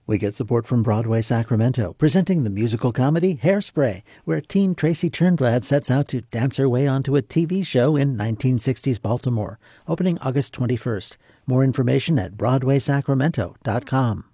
We get support from Broadway Sacramento, presenting the musical comedy Hairspray, where teen Tracy Turnblad sets out to dance her way onto a TV show in 1960s Baltimore, opening August 21st. More information at BroadwaySacramento.com.